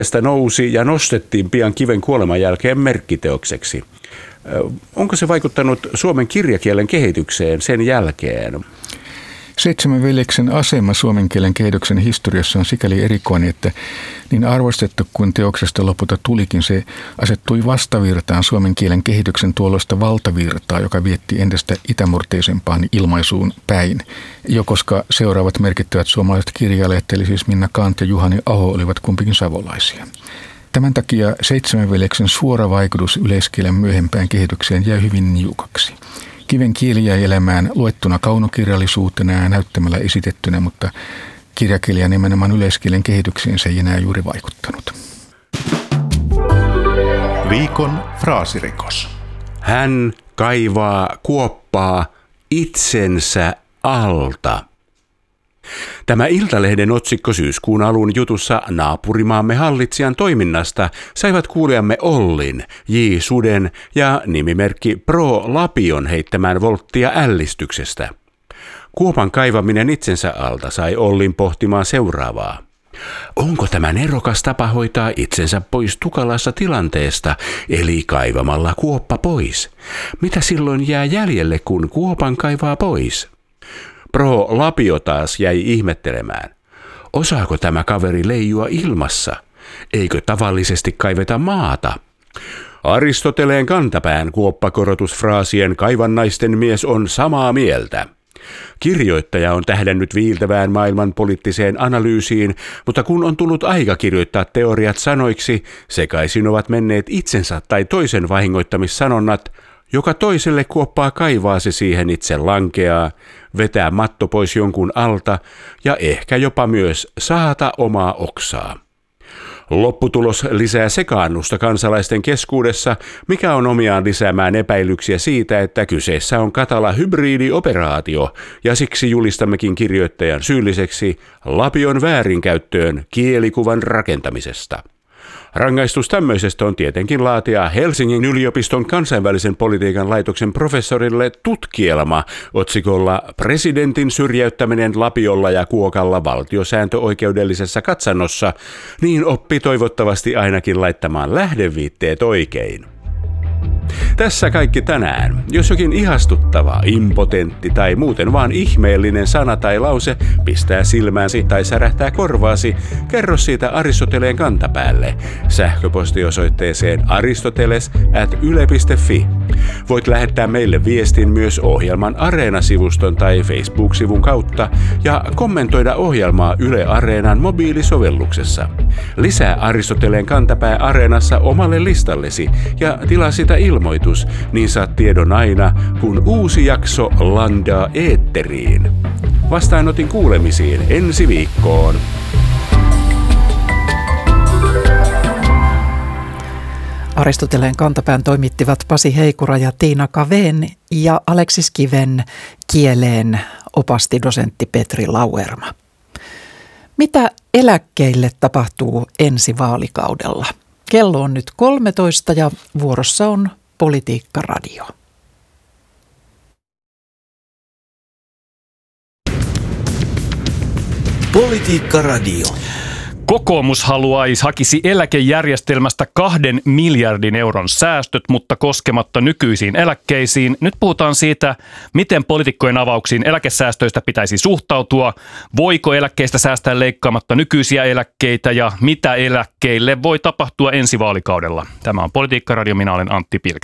Sitä nousi ja nostettiin pian Kiven kuoleman jälkeen merkkiteokseksi. Onko se vaikuttanut suomen kirjakielen kehitykseen sen jälkeen? Seitsemän veljeksen asema suomen kielen kehityksen historiassa on sikäli erikoinen, että niin arvostettu kuin teoksesta lopulta tulikin, se asettui vastavirtaan suomen kielen kehityksen tuolloista valtavirtaa, joka vietti entistä itämurteisempaan ilmaisuun päin. Jo koska seuraavat merkittävät suomalaiset kirjailijat, eli siis Minna Canth ja Juhani Aho, olivat kumpikin savolaisia. Tämän takia seitsemän veljeksen suora vaikutus yleiskielen myöhempään kehitykseen jäi hyvin niukaksi. Kiven kieli jäi elämään luettuna kaunokirjallisuutena ja näyttämällä esitettynä, mutta kirjakieli ja nimenomaan yleiskielen kehitykseen se ei enää juuri vaikuttanut. Viikon fraasirikos. Hän kaivaa kuoppaa itsensä alta. Tämä Iltalehden otsikko syyskuun alun jutussa naapurimaamme hallitsijan toiminnasta saivat kuulijamme Ollin, J. Suden ja nimimerkki Pro Lapion heittämään volttia ällistyksestä. Kuopan kaivaminen itsensä alta sai Ollin pohtimaan seuraavaa. Onko tämä nerokas tapa hoitaa itsensä pois tukalassa tilanteesta, eli kaivamalla kuoppa pois? Mitä silloin jää jäljelle, kun kuopan kaivaa pois? Pro Lapio taas jäi ihmettelemään. Osaako tämä kaveri leijua ilmassa? Eikö tavallisesti kaiveta maata? Aristoteleen kantapään kuoppakorotusfraasien kaivannaisten mies on samaa mieltä. Kirjoittaja on tähdännyt viiltävään maailman poliittiseen analyysiin, mutta kun on tullut aika kirjoittaa teoriat sanoiksi, sekaisin ovat menneet itsensä tai toisen vahingoittamissanonnat, joka toiselle kuoppaa kaivaa se siihen itse lankeaa, vetää matto pois jonkun alta ja ehkä jopa myös saata omaa oksaa. Lopputulos lisää sekaannusta kansalaisten keskuudessa, mikä on omiaan lisäämään epäilyksiä siitä, että kyseessä on katala hybridioperaatio, ja siksi julistammekin kirjoittajan syylliseksi Lapion väärinkäyttöön kielikuvan rakentamisesta. Rangaistus tämmöisestä on tietenkin laatia Helsingin yliopiston kansainvälisen politiikan laitoksen professorille tutkielma otsikolla Presidentin syrjäyttäminen Lapiolla ja Kuokalla valtiosääntöoikeudellisessa katsannossa, niin oppi toivottavasti ainakin laittamaan lähdeviitteet oikein. Tässä kaikki tänään. Jos jokin ihastuttava, impotentti tai muuten vaan ihmeellinen sana tai lause pistää silmääsi tai särähtää korvaasi, kerro siitä Aristoteleen kantapäälle sähköpostiosoitteeseen aristoteles@yle.fi. Voit lähettää meille viestin myös ohjelman Areena-sivuston tai Facebook-sivun kautta ja kommentoida ohjelmaa Yle Areenan mobiilisovelluksessa. Lisää Aristoteleen kantapää Areenassa omalle listallesi ja tilaa sitä ilmoitus, niin saat tiedon aina, kun uusi jakso landaa eetteriin. Vastaanotin kuulemisiin ensi viikkoon. Aristoteleen kantapään toimittivat Pasi Heikura ja Tiina Cavén ja Aleksis Kiven kieleen opasti dosentti Petri Lauerma. Mitä eläkkeille tapahtuu ensi vaalikaudella? Kello on nyt 13 ja vuorossa on Politiikka-radio. Politiikka-radio. Kokoomus hakisi eläkejärjestelmästä 2 miljardin euron säästöt, mutta koskematta nykyisiin eläkkeisiin. Nyt puhutaan siitä, miten poliitikkojen avauksiin eläkesäästöistä pitäisi suhtautua, voiko eläkkeistä säästää leikkaamatta nykyisiä eläkkeitä ja mitä eläkkeille voi tapahtua ensi vaalikaudella. Tämä on Politiikka-radio, minä olen Antti Pilke.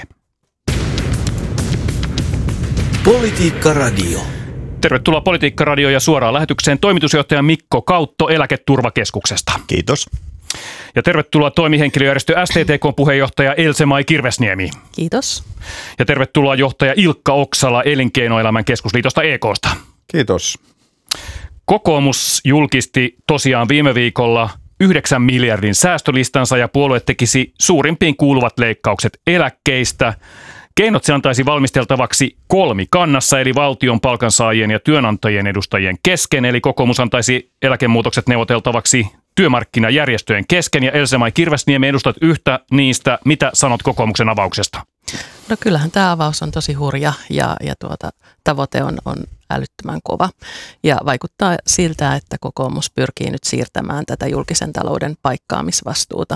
Politiikka-radio. Tervetuloa Politiikka-radio ja suoraan lähetykseen toimitusjohtaja Mikko Kautto Eläketurvakeskuksesta. Kiitos. Ja tervetuloa toimihenkilöjärjestö STTK:n puheenjohtaja Else-Mai Kirvesniemi. Kiitos. Ja tervetuloa johtaja Ilkka Oksala Elinkeinoelämän keskusliitosta EK:sta. Kiitos. Kokoomus julkisti tosiaan viime viikolla 9 miljardin säästölistansa ja puolue tekisi suurimpiin kuuluvat leikkaukset eläkkeistä. Keinot se antaisi valmisteltavaksi kolmikannassa, eli valtion, palkansaajien ja työnantajien edustajien kesken. Eli kokoomus antaisi eläkemuutokset neuvoteltavaksi työmarkkinajärjestöjen kesken. Ja Else-Mai Kirvesniemi, edustat yhtä niistä. Mitä sanot kokoomuksen avauksesta? No kyllähän tämä avaus on tosi hurja ja tavoite on älyttömän kova. Ja vaikuttaa siltä, että kokoomus pyrkii nyt siirtämään tätä julkisen talouden paikkaamisvastuuta